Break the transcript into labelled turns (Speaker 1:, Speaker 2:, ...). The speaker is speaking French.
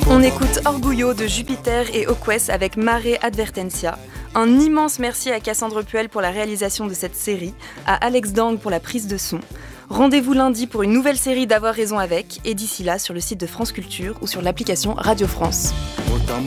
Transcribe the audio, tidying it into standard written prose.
Speaker 1: On écoute Orgullo de Jupiter et Oques avec Mare Advertencia. Un immense merci à Cassandre Puel pour la réalisation de cette série, à Alex Dang pour la prise de son. Rendez-vous lundi pour une nouvelle série d'Avoir raison avec, et d'ici là sur le site de France Culture ou sur l'application Radio France.
Speaker 2: Autant